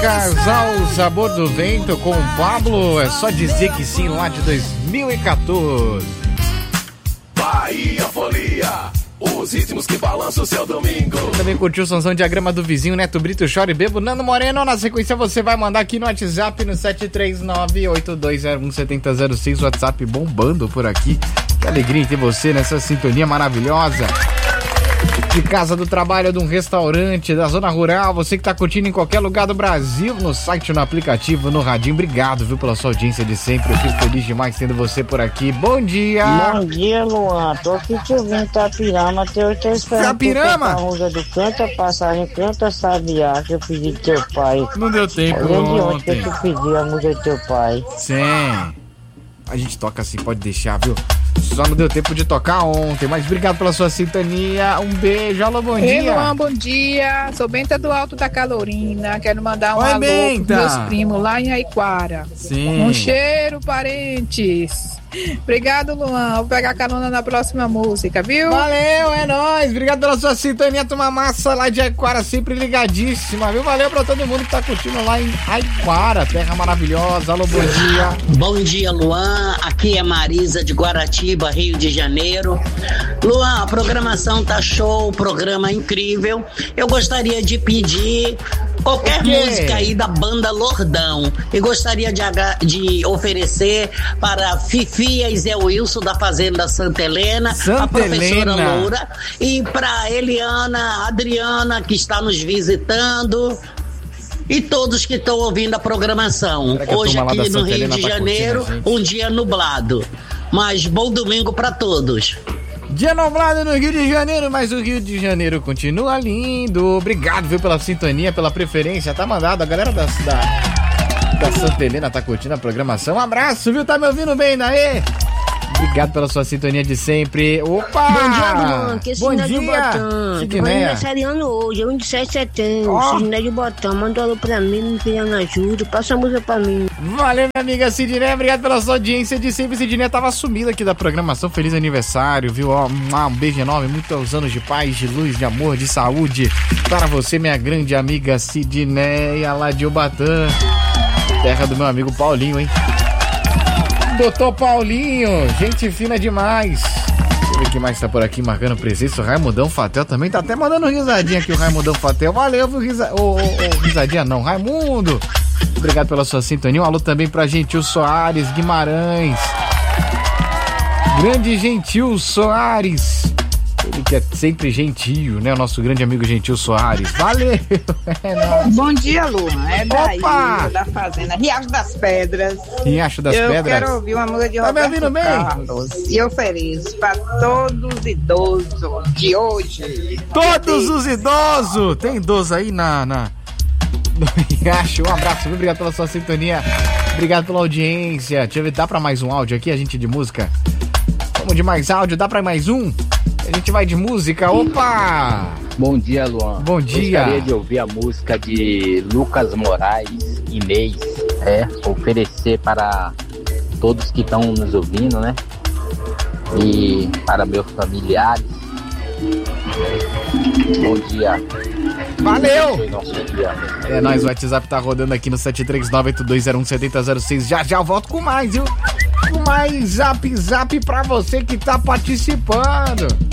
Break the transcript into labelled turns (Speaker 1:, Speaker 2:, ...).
Speaker 1: Casal Sabor do Vento com o Pablo, é só dizer que sim, lá de 2014.
Speaker 2: Bahia Folia, os ritmos que balançam o seu domingo.
Speaker 1: Também curtiu o sonzão Diagrama do Vizinho, Neto Brito, Chora e Bebo, Nando Moreno. Na sequência você vai mandar aqui no WhatsApp no 739-8201-7006, WhatsApp bombando por aqui. Que alegria em ter você nessa sintonia maravilhosa. De casa, do trabalho, de um restaurante, da zona rural, você que tá curtindo em qualquer lugar do Brasil, no site, no aplicativo, no radinho, obrigado, viu, pela sua audiência de sempre, eu fico feliz demais tendo você por aqui. Bom dia!
Speaker 3: Bom dia, Luan, tô aqui te ouvindo Itapirama, eu tô esperando
Speaker 1: Itapirama?
Speaker 3: a música do Canta Passarinho, Canta Sabiá, que eu pedi do teu pai.
Speaker 1: Não deu tempo
Speaker 3: ontem.
Speaker 1: ontem.
Speaker 3: Que eu pedi a música do teu pai.
Speaker 1: Sim, a gente toca assim, pode deixar, viu? Só não deu tempo de tocar ontem, mas obrigado pela sua sintonia. Um beijo, alô, bom dia.
Speaker 4: Ei, Luan, bom dia. Sou Benta do Alto da Calorina. Quero mandar um alô
Speaker 1: Benta.
Speaker 4: pros meus primos lá em Aiquara.
Speaker 1: Sim.
Speaker 4: Um cheiro, parentes. Obrigado, Luan. Vou pegar carona na próxima música, viu?
Speaker 1: Valeu, é nóis. Obrigado pela sua sintonia. Toma massa lá de Aiquara, sempre ligadíssima, viu? Valeu pra todo mundo que tá curtindo lá em Aiquara, terra maravilhosa. Alô, bom dia.
Speaker 5: Bom dia, Luan. Aqui é Marisa de Guaratiba, Rio de Janeiro. Luan, a programação tá show, programa incrível. Eu gostaria de pedir qualquer música aí da banda Lordão. E gostaria de oferecer para Fifi e Zé Wilson da Fazenda Santa Helena, a professora Loura, e para Eliana, Adriana, que está nos visitando, e todos que estão ouvindo a programação. Hoje aqui no Rio de Janeiro, um dia nublado. Mas bom domingo para todos.
Speaker 1: Dia nublado no Rio de Janeiro, mas o Rio de Janeiro continua lindo. Obrigado, viu, pela sintonia, pela preferência. Tá mandado, a galera da Santa Helena tá curtindo a programação. Um abraço, viu? Tá me ouvindo bem, Naê? Obrigado pela sua sintonia de sempre. Opa!
Speaker 6: Bom dia, Luan. Que é
Speaker 1: Bom dia,
Speaker 6: de Botão.
Speaker 1: Sidneia.
Speaker 6: Tô aniversariando hoje, é 27 de setembro. Sidneia de Botão. Manda alô pra mim, me pedindo ajuda. Passa a música pra mim.
Speaker 1: Valeu, minha amiga Sidneia. Obrigado pela sua audiência de sempre. Sidneia tava sumida aqui da programação. Feliz aniversário, viu? Ó, um beijo enorme. Muitos anos de paz, de luz, de amor, de saúde. Para você, minha grande amiga Sidneia, lá de Ubatã. Terra do meu amigo Paulinho, hein? Doutor Paulinho, gente fina demais. Deixa eu ver quem mais tá por aqui marcando presença. O Raimundão Fatel também tá até mandando risadinha aqui, o Raimundão Fatel. Valeu, viu? Risadinha não, Raimundo. Obrigado pela sua sintonia. Um alô também pra Gentil Soares Guimarães. Grande Gentil Soares. Ele que é sempre gentil, né? O nosso grande amigo Gentil Soares. Valeu!
Speaker 7: Bom dia, Luan. É daí, da Fazenda Riacho das Pedras.
Speaker 1: Riacho das Pedras?
Speaker 7: Eu quero ouvir uma música de Roberto Carlos. E ofereço para todos os idosos de hoje.
Speaker 1: Todos os idosos! Tem idoso aí no Riacho. Um abraço, viu? Obrigado pela sua sintonia. Obrigado pela audiência. Deixa eu ver, dá pra mais um áudio aqui, a gente de música? Vamos de mais áudio, dá pra mais um? A gente vai de música, opa!
Speaker 8: Bom dia, Luan.
Speaker 1: Bom dia.
Speaker 8: Gostaria de ouvir a música de Lucas Moraes, Inês, oferecer para todos que estão nos ouvindo, né? E para meus familiares. Bom dia.
Speaker 1: Valeu! É nóis, o WhatsApp tá rodando aqui no 73982017006. Já eu volto com mais, viu? Com mais zap pra você que tá participando.